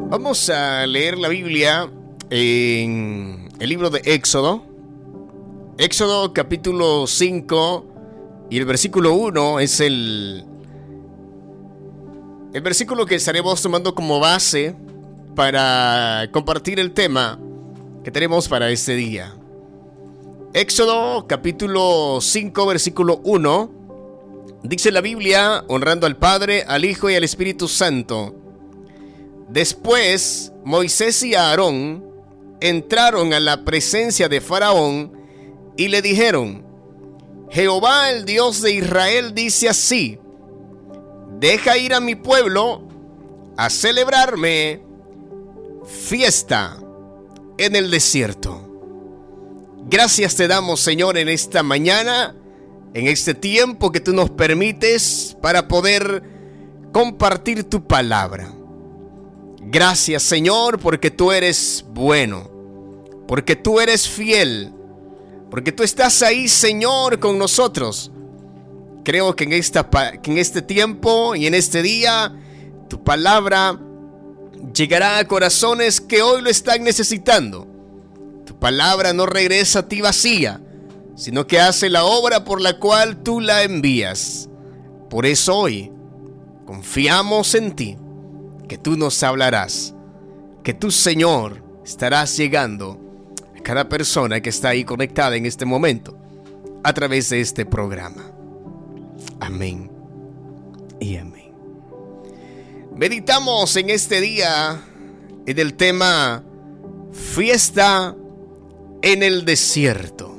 Vamos a leer la Biblia en el libro de Éxodo. Éxodo capítulo 5 y el versículo 1 es el versículo que estaremos tomando como base para compartir el tema que tenemos para este día. Éxodo capítulo 5 versículo 1 dice la Biblia: honrando al Padre, al Hijo y al Espíritu Santo. Después Moisés y Aarón entraron a la presencia de Faraón y le dijeron: Jehová, el Dios de Israel, dice así: deja ir a mi pueblo a celebrarme fiesta en el desierto. Gracias te damos, Señor, en esta mañana, en este tiempo que tú nos permites para poder compartir tu palabra. Gracias, Señor, porque tú eres bueno, porque tú eres fiel, porque tú estás ahí, Señor, con nosotros. Creo que en este tiempo y en este día, tu palabra llegará a corazones que hoy lo están necesitando. Tu palabra no regresa a ti vacía, sino que hace la obra por la cual tú la envías. Por eso hoy confiamos en ti, que tú nos hablarás, que tú, Señor, estarás llegando a cada persona que está ahí conectada en este momento a través de este programa. Amén y amén. Meditamos en este día en el tema fiesta en el desierto.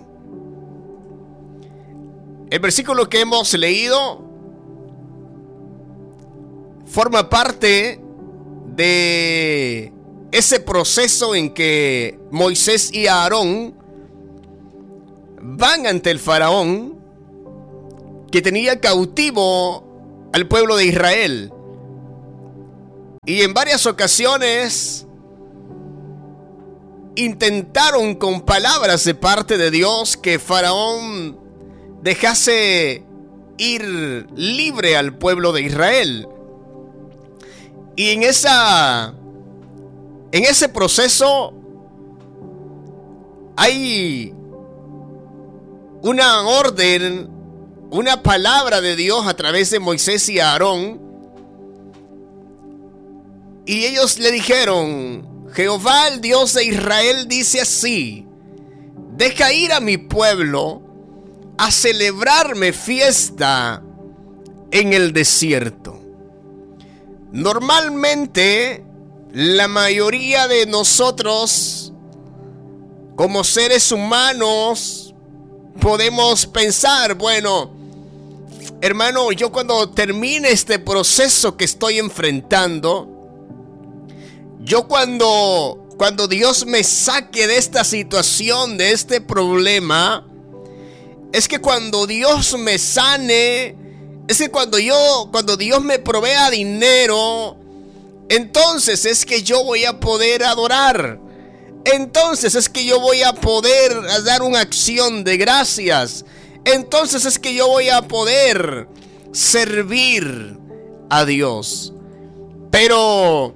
El versículo que hemos leído forma parte de ese proceso en que Moisés y Aarón van ante el faraón que tenía cautivo al pueblo de Israel. Y en varias ocasiones intentaron con palabras de parte de Dios que Faraón dejase ir libre al pueblo de Israel. Y en ese proceso hay una orden, una palabra de Dios a través de Moisés y Aarón. Y ellos le dijeron: Jehová, el Dios de Israel, dice así: deja ir a mi pueblo a celebrarme fiesta en el desierto. Normalmente, la mayoría de nosotros, como seres humanos, podemos pensar: bueno, hermano, yo cuando termine este proceso que estoy enfrentando, yo cuando Dios me saque de esta situación, de este problema, es que cuando Dios me sane, es que cuando Dios me provea dinero, entonces es que yo voy a poder adorar. Entonces es que yo voy a poder dar una acción de gracias. Entonces es que yo voy a poder servir a Dios. Pero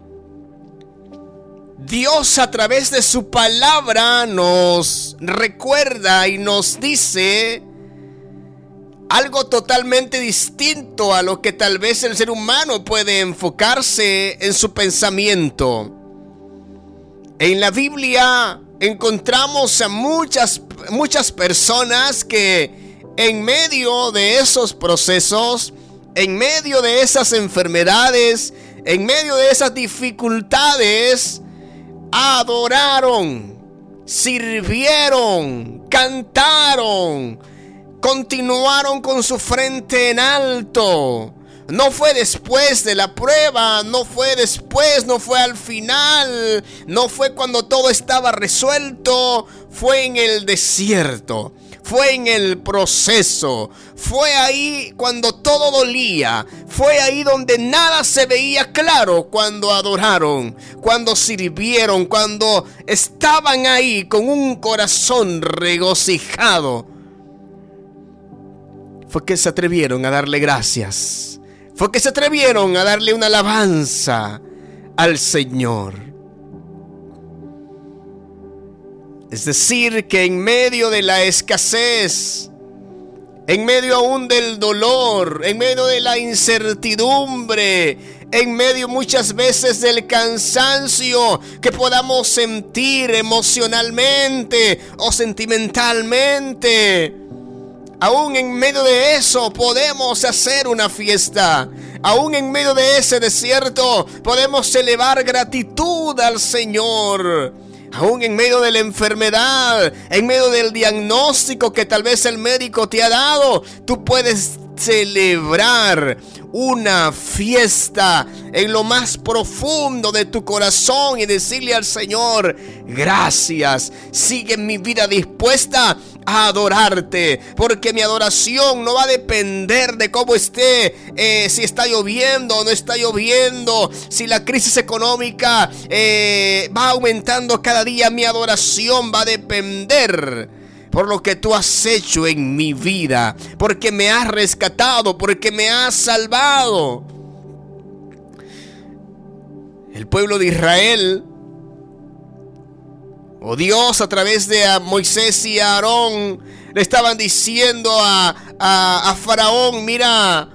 Dios, a través de su palabra, nos recuerda y nos dice algo totalmente distinto a lo que tal vez el ser humano puede enfocarse en su pensamiento. En la Biblia encontramos a muchas personas que en medio de esos procesos, en medio de esas enfermedades, en medio de esas dificultades, adoraron, sirvieron, cantaron, continuaron con su frente en alto. No fue después de la prueba, no fue después, no fue al final, no fue cuando todo estaba resuelto, fue en el desierto. Fue en el proceso, fue ahí cuando todo dolía, fue ahí donde nada se veía claro, cuando adoraron, cuando sirvieron, cuando estaban ahí con un corazón regocijado. Fue que se atrevieron a darle gracias, fue que se atrevieron a darle una alabanza al Señor. Es decir, que en medio de la escasez, en medio aún del dolor, en medio de la incertidumbre, en medio muchas veces del cansancio que podamos sentir emocionalmente o sentimentalmente, aún en medio de eso podemos hacer una fiesta. Aún en medio de ese desierto podemos elevar gratitud al Señor. Aún en medio de la enfermedad, en medio del diagnóstico que tal vez el médico te ha dado, tú puedes celebrar una fiesta en lo más profundo de tu corazón y decirle al Señor: gracias, sigue mi vida dispuesta a adorarte, porque mi adoración no va a depender de cómo esté, si está lloviendo o no está lloviendo, si la crisis económica va aumentando cada día. Mi adoración va a depender por lo que tú has hecho en mi vida, porque me has rescatado, porque me has salvado. El pueblo de Israel, o Dios a través de Moisés y Aarón, le estaban diciendo a Faraón: mira,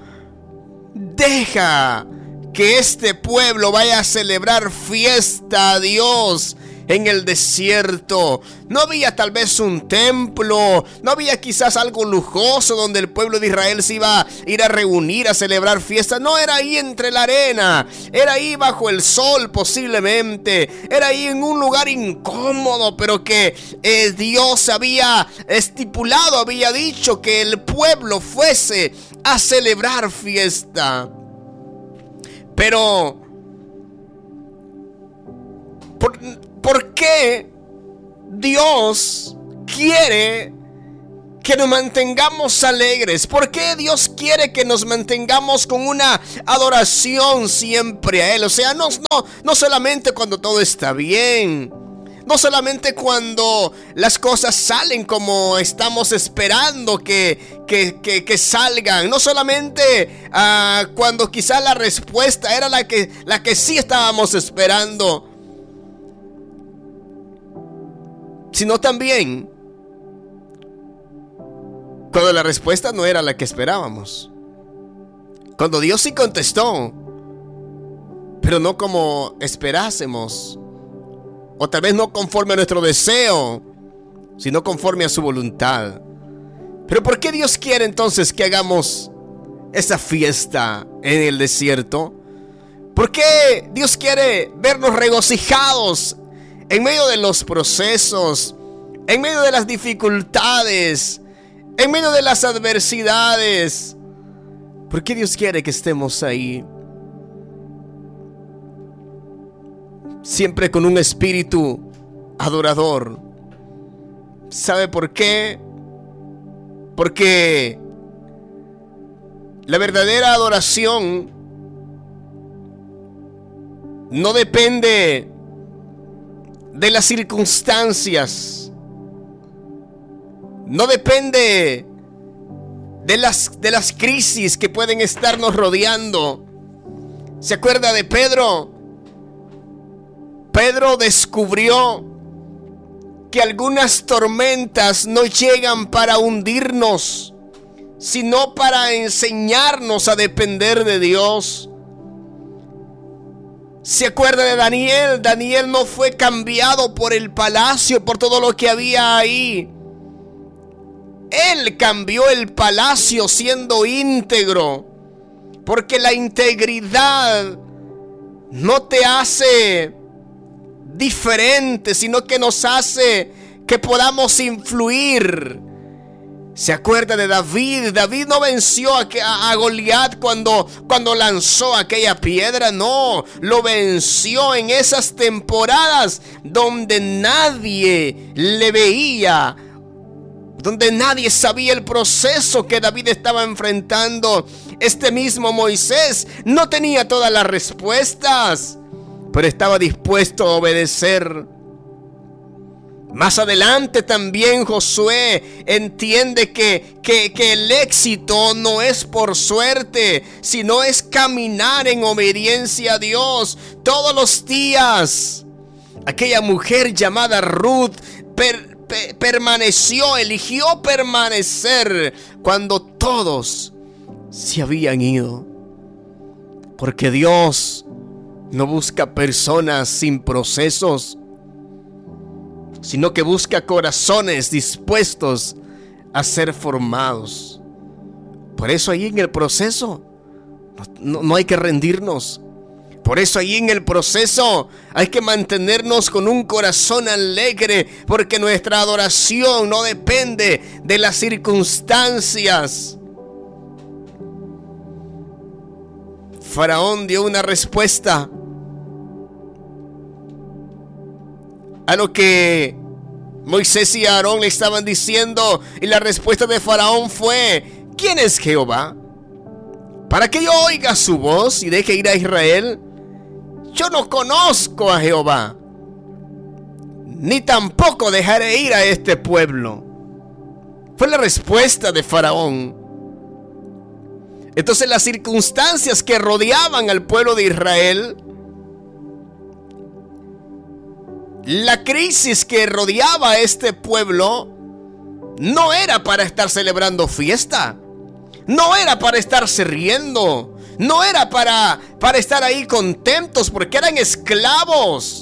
deja que este pueblo vaya a celebrar fiesta a Dios en el desierto. No había tal vez un templo, no había quizás algo lujoso donde el pueblo de Israel se iba a ir a reunir a celebrar fiesta. No, era ahí entre la arena, era ahí bajo el sol posiblemente, era ahí en un lugar incómodo, pero que Dios había estipulado, había dicho que el pueblo fuese a celebrar fiesta. Pero ¿por qué Dios quiere que nos mantengamos alegres? ¿Por qué Dios quiere que nos mantengamos con una adoración siempre a Él? O sea, no solamente cuando todo está bien, no solamente cuando las cosas salen como estamos esperando que salgan, no solamente cuando quizás la respuesta era la que sí estábamos esperando, sino también cuando la respuesta no era la que esperábamos. Cuando Dios sí contestó, pero no como esperásemos, o tal vez no conforme a nuestro deseo, sino conforme a su voluntad. Pero ¿por qué Dios quiere entonces que hagamos esa fiesta en el desierto? ¿Por qué Dios quiere vernos regocijados en medio de los procesos, en medio de las dificultades, en medio de las adversidades? ¿Por qué Dios quiere que estemos ahí? Siempre con un espíritu adorador. ¿Sabe por qué? Porque la verdadera adoración no depende de las circunstancias, no depende de las crisis que pueden estarnos rodeando. ¿Se acuerda de Pedro? Pedro descubrió que algunas tormentas no llegan para hundirnos, sino para enseñarnos a depender de Dios. ¿Se acuerda de Daniel? Daniel no fue cambiado por el palacio, por todo lo que había ahí. Él cambió el palacio siendo íntegro, porque la integridad no te hace diferente, sino que nos hace que podamos influir. ¿Se acuerda de David? David no venció a Goliat cuando lanzó aquella piedra. No, lo venció en esas temporadas donde nadie le veía, donde nadie sabía el proceso que David estaba enfrentando. Este mismo Moisés no tenía todas las respuestas, pero estaba dispuesto a obedecer. Más adelante también Josué entiende que el éxito no es por suerte, sino es caminar en obediencia a Dios todos los días. Aquella mujer llamada Ruth eligió permanecer cuando todos se habían ido. Porque Dios no busca personas sin procesos, sino que busca corazones dispuestos a ser formados. Por eso ahí en el proceso no hay que rendirnos. Por eso ahí en el proceso hay que mantenernos con un corazón alegre, porque nuestra adoración no depende de las circunstancias. Faraón dio una respuesta a lo que Moisés y Aarón le estaban diciendo, y la respuesta de Faraón fue: ¿quién es Jehová para que yo oiga su voz y deje ir a Israel? Yo no conozco a Jehová, ni tampoco dejaré ir a este pueblo. Fue la respuesta de Faraón. Entonces las circunstancias que rodeaban al pueblo de Israel, la crisis que rodeaba a este pueblo, no era para estar celebrando fiesta, no era para estarse riendo, no era para estar ahí contentos porque eran esclavos.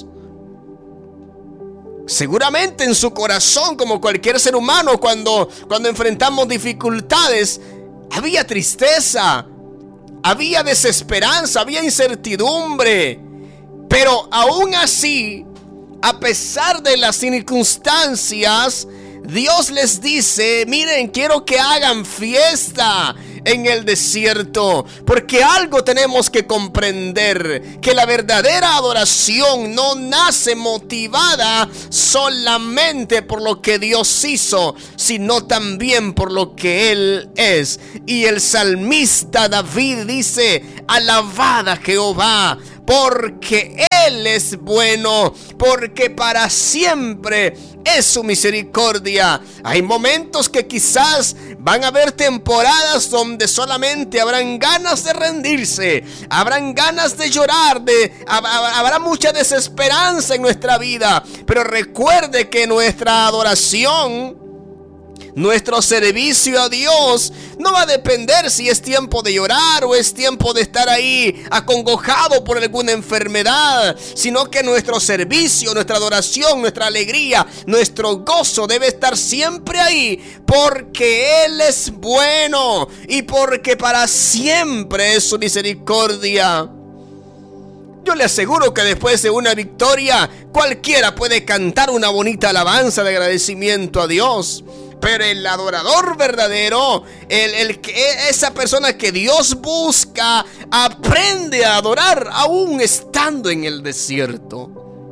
Seguramente en su corazón, como cualquier ser humano, cuando enfrentamos dificultades, había tristeza, había desesperanza, había incertidumbre. Pero aún así, a pesar de las circunstancias, Dios les dice: miren, quiero que hagan fiesta en el desierto, porque algo tenemos que comprender, que la verdadera adoración no nace motivada solamente por lo que Dios hizo, sino también por lo que Él es. Y el salmista David dice: alabad a Jehová, porque Él es bueno, porque para siempre es su misericordia. Hay momentos que quizás van a haber temporadas donde solamente habrán ganas de rendirse, habrán ganas de llorar, habrá mucha desesperanza en nuestra vida. Pero recuerde que nuestra adoración, nuestro servicio a Dios, no va a depender si es tiempo de llorar o es tiempo de estar ahí acongojado por alguna enfermedad, sino que nuestro servicio, nuestra adoración, nuestra alegría, nuestro gozo debe estar siempre ahí, porque Él es bueno y porque para siempre es su misericordia. Yo le aseguro que después de una victoria, cualquiera puede cantar una bonita alabanza de agradecimiento a Dios. Pero el adorador verdadero, esa persona que Dios busca, aprende a adorar aún estando en el desierto.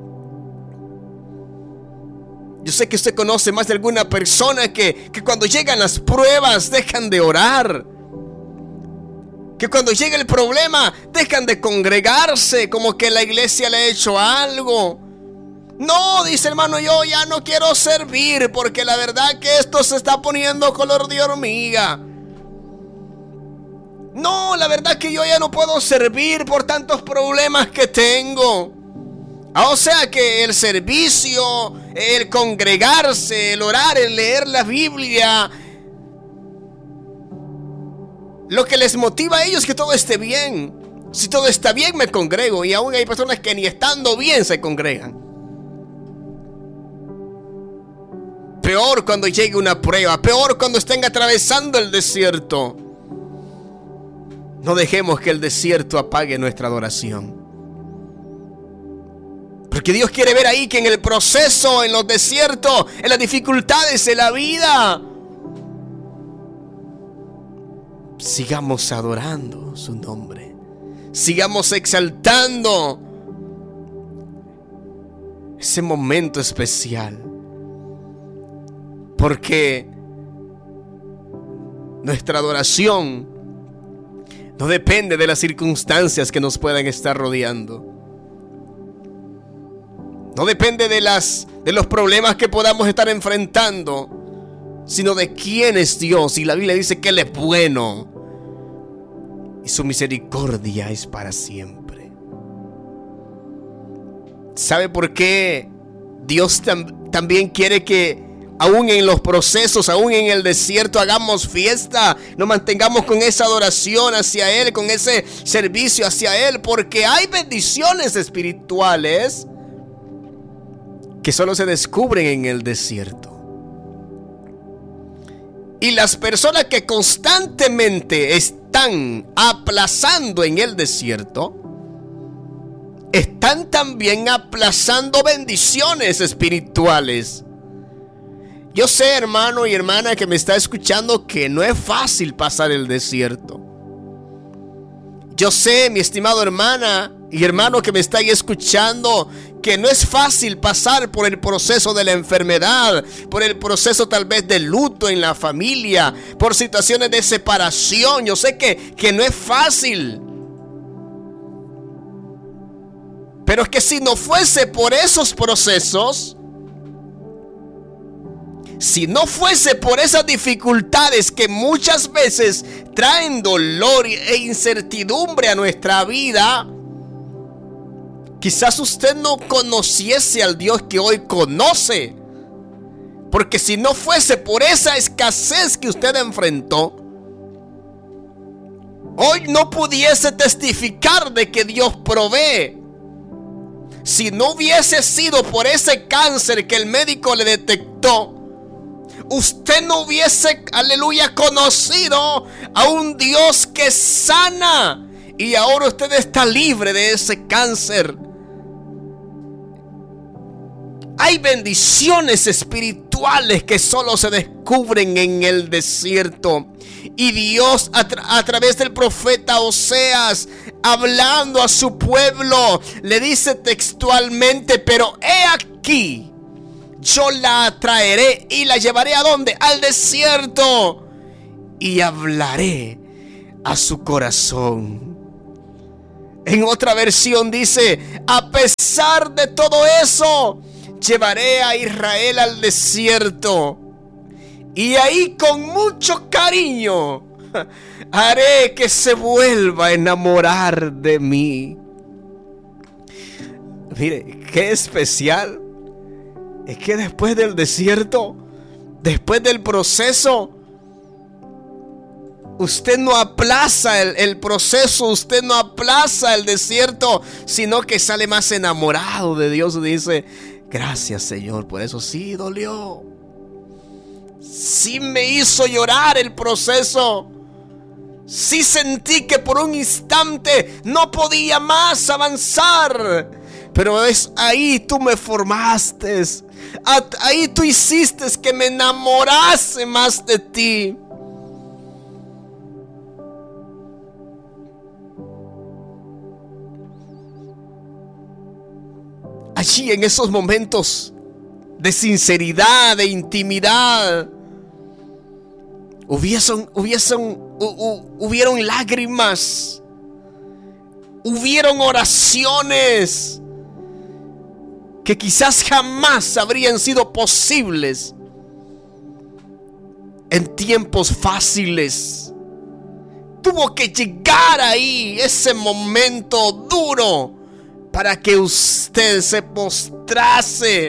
Yo sé que usted conoce más de alguna persona que cuando llegan las pruebas dejan de orar, que cuando llega el problema dejan de congregarse, como que la iglesia le ha hecho algo. No, dice hermano, yo ya no quiero servir porque la verdad que esto se está poniendo color de hormiga. No, la verdad que yo ya no puedo servir por tantos problemas que tengo. O sea que el servicio, el congregarse, el orar, el leer la Biblia, lo que les motiva a ellos es que todo esté bien. Si todo está bien, me congrego. Y aún hay personas que ni estando bien se congregan. Peor cuando llegue una prueba, peor cuando estén atravesando el desierto. No dejemos que el desierto apague nuestra adoración. Porque Dios quiere ver ahí que en el proceso, en los desiertos, en las dificultades de la vida, sigamos adorando su nombre. Sigamos exaltando ese momento especial. Porque nuestra adoración no depende de las circunstancias que nos puedan estar rodeando. No depende de los problemas que podamos estar enfrentando, sino de quién es Dios. Y la Biblia dice que Él es bueno y su misericordia es para siempre. ¿Sabe por qué Dios también quiere que aún en los procesos, aún en el desierto, hagamos fiesta, nos mantengamos con esa adoración hacia Él, con ese servicio hacia Él? Porque hay bendiciones espirituales que solo se descubren en el desierto. Y las personas que constantemente están aplazando en el desierto, están también aplazando bendiciones espirituales. Yo sé, hermano y hermana que me está escuchando, que no es fácil pasar el desierto. Yo sé, mi estimado hermana y hermano que me está ahí escuchando, que no es fácil pasar por el proceso de la enfermedad, por el proceso tal vez de luto en la familia, por situaciones de separación. Yo sé que no es fácil. Pero es que si no fuese por esos procesos, si no fuese por esas dificultades que muchas veces traen dolor e incertidumbre a nuestra vida, quizás usted no conociese al Dios que hoy conoce. Porque si no fuese por esa escasez que usted enfrentó, hoy no pudiese testificar de que Dios provee. Si no hubiese sido por ese cáncer que el médico le detectó, usted no hubiese, aleluya, conocido a un Dios que sana. Y ahora usted está libre de ese cáncer. Hay bendiciones espirituales que solo se descubren en el desierto. Y Dios a través del profeta Oseas, hablando a su pueblo, le dice textualmente: pero he aquí, yo la traeré y la llevaré ¿a dónde? Al desierto, y hablaré a su corazón. En otra versión dice: a pesar de todo eso, llevaré a Israel al desierto, y ahí con mucho cariño haré que se vuelva a enamorar de mí. Mire, qué especial es que después del desierto, después del proceso, usted no aplaza el proceso, usted no aplaza el desierto, sino que sale más enamorado de Dios y dice: gracias, Señor, por eso sí dolió, sí me hizo llorar el proceso, sí sentí que por un instante no podía más avanzar, pero es ahí tú me formaste, ahí tú hiciste que me enamorase más de ti. Allí en esos momentos de sinceridad, de intimidad, hubieron lágrimas, hubieron oraciones que quizás jamás habrían sido posibles en tiempos fáciles. Tuvo que llegar ahí ese momento duro para que usted se postrase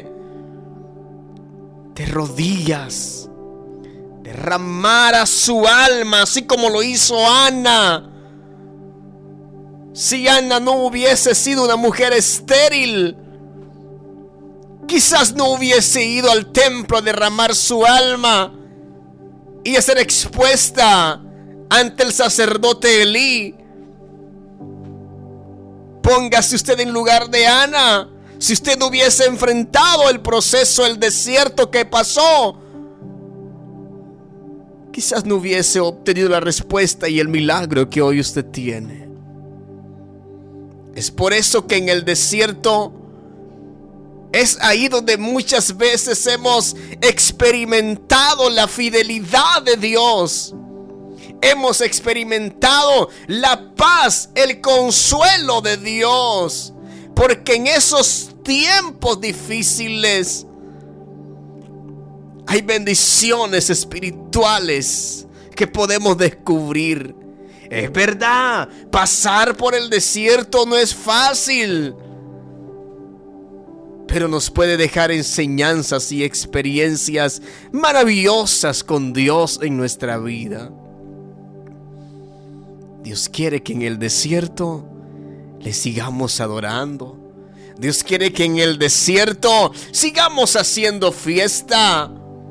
de rodillas, derramara su alma, así como lo hizo Ana. Si Ana no hubiese sido una mujer estéril, quizás no hubiese ido al templo a derramar su alma y a ser expuesta ante el sacerdote Elí. Póngase usted en lugar de Ana. Si usted no hubiese enfrentado el proceso, el desierto que pasó, quizás no hubiese obtenido la respuesta y el milagro que hoy usted tiene. Es por eso que en el desierto es ahí donde muchas veces hemos experimentado la fidelidad de Dios. Hemos experimentado la paz, el consuelo de Dios. Porque en esos tiempos difíciles, hay bendiciones espirituales que podemos descubrir. Es verdad, pasar por el desierto no es fácil, pero nos puede dejar enseñanzas y experiencias maravillosas con Dios en nuestra vida. Dios quiere que en el desierto le sigamos adorando. Dios quiere que en el desierto sigamos haciendo fiesta,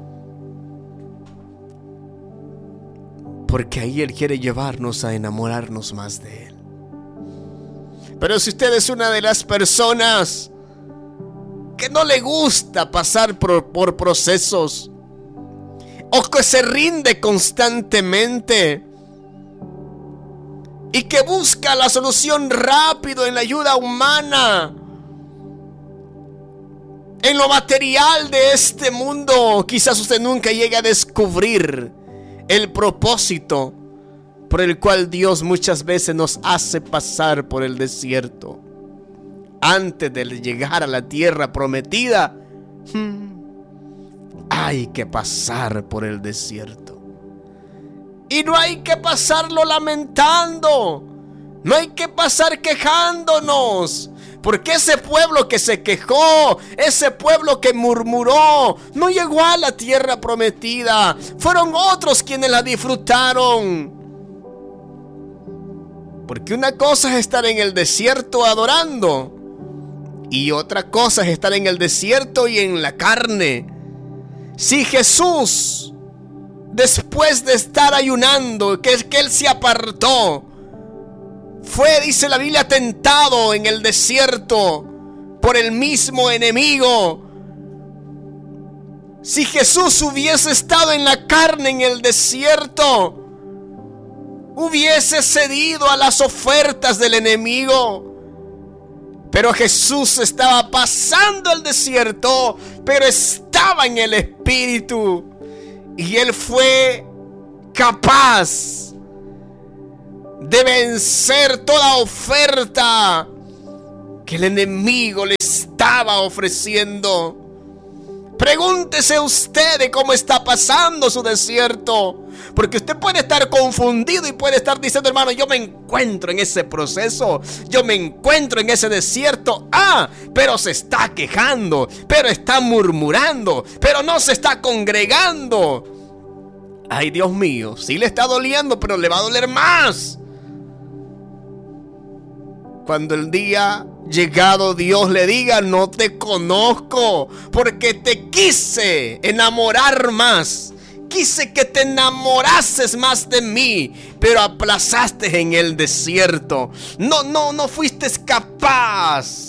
porque ahí Él quiere llevarnos a enamorarnos más de Él. Pero si usted es una de las personas que no le gusta pasar por procesos, o que se rinde constantemente y que busca la solución rápido en la ayuda humana, en lo material de este mundo, quizás usted nunca llegue a descubrir el propósito por el cual Dios muchas veces nos hace pasar por el desierto. Antes de llegar a la tierra prometida, hay que pasar por el desierto. Y no hay que pasarlo lamentando, no hay que pasar quejándonos, porque ese pueblo que se quejó, ese pueblo que murmuró, no llegó a la tierra prometida. Fueron otros quienes la disfrutaron. Porque una cosa es estar en el desierto adorando, y otra cosa es estar en el desierto y en la carne. Si Jesús, después de estar ayunando, que Él se apartó, fue, dice la Biblia, tentado en el desierto por el mismo enemigo. Si Jesús hubiese estado en la carne en el desierto, hubiese cedido a las ofertas del enemigo. Pero Jesús estaba pasando el desierto, pero estaba en el Espíritu, y Él fue capaz de vencer toda oferta que el enemigo le estaba ofreciendo. Pregúntese usted de cómo está pasando su desierto, porque usted puede estar confundido y puede estar diciendo: hermano, yo me encuentro en ese proceso, yo me encuentro en ese desierto. Pero se está quejando, pero está murmurando, pero no se está congregando. Ay, Dios mío, sí le está doliendo, pero le va a doler más cuando el día llegado Dios le diga: no te conozco, porque te quise enamorar más, quise que te enamorases más de mí, pero aplazaste en el desierto. No fuiste capaz.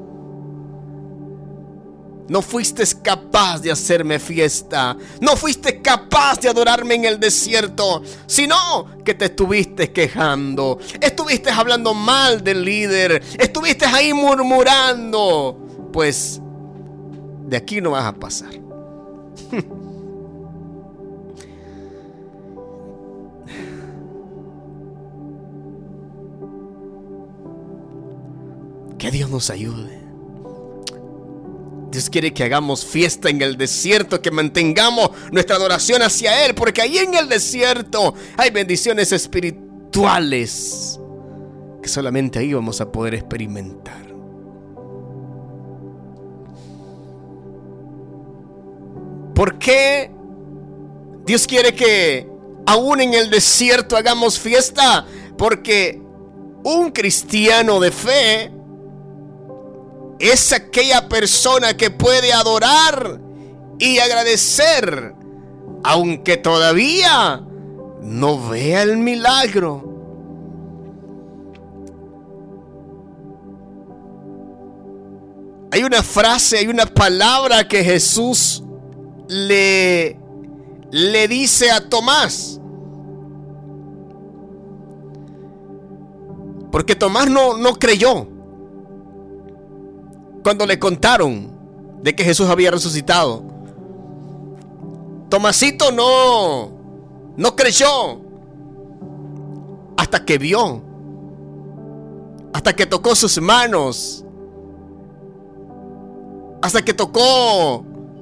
No fuiste capaz de hacerme fiesta. No fuiste capaz de adorarme en el desierto, sino que te estuviste quejando. Estuviste hablando mal del líder. Estuviste ahí murmurando. Pues de aquí no vas a pasar. Que Dios nos ayude. Dios quiere que hagamos fiesta en el desierto, que mantengamos nuestra adoración hacia Él, porque ahí en el desierto hay bendiciones espirituales que solamente ahí vamos a poder experimentar. ¿Por qué Dios quiere que aún en el desierto hagamos fiesta? Porque un cristiano de fe es aquella persona que puede adorar y agradecer, aunque todavía no vea el milagro. Hay una frase, hay una palabra que Jesús le dice a Tomás. Porque Tomás no creyó cuando le contaron de que Jesús había resucitado. Tomasito no creyó hasta que vio, hasta que tocó sus manos hasta que tocó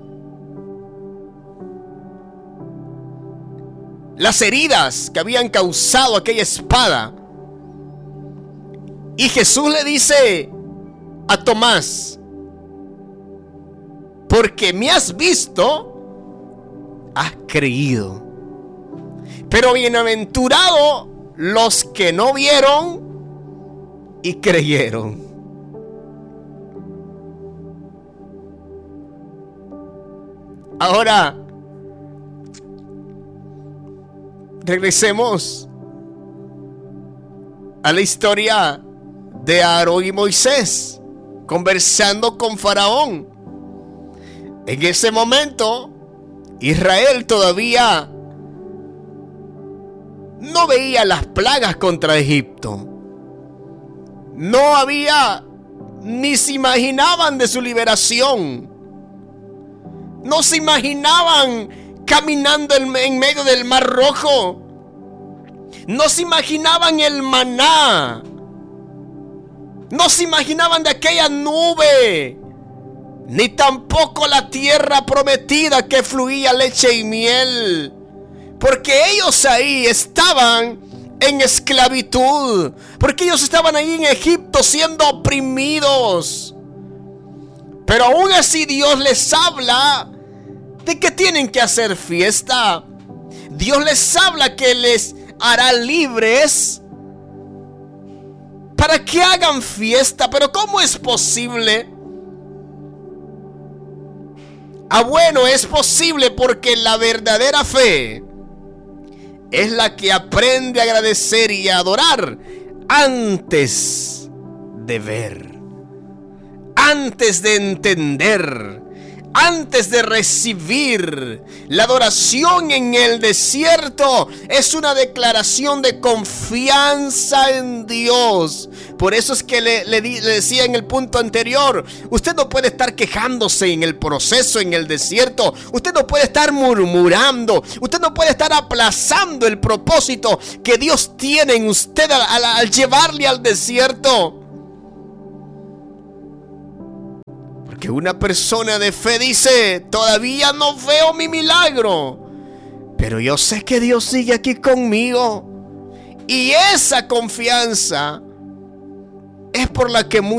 las heridas que habían causado aquella espada. Y Jesús le dice a Tomás: porque me has visto, has creído. Pero bienaventurados los que no vieron y creyeron. Ahora, regresemos a la historia de Aarón y Moisés conversando con Faraón. En ese momento, Israel todavía no veía las plagas contra Egipto. No había, ni se imaginaban de su liberación. No se imaginaban caminando en medio del Mar Rojo. No se imaginaban el maná. No se imaginaban de aquella nube. Ni tampoco la tierra prometida que fluía leche y miel. Porque ellos ahí estaban en esclavitud. Porque ellos estaban ahí en Egipto siendo oprimidos. Pero aún así Dios les habla de que tienen que hacer fiesta. Dios les habla que les hará libres para que hagan fiesta. Pero ¿cómo es posible? Bueno, es posible porque la verdadera fe es la que aprende a agradecer y a adorar antes de ver, antes de entender, antes de recibir. La adoración en el desierto es una declaración de confianza en Dios. Por eso es que le decía en el punto anterior: usted no puede estar quejándose en el proceso, en el desierto. Usted no puede estar murmurando. Usted no puede estar aplazando el propósito que Dios tiene en usted al llevarle al desierto. Que una persona de fe dice: todavía no veo mi milagro, pero yo sé que Dios sigue aquí conmigo. Y esa confianza es por la que muchos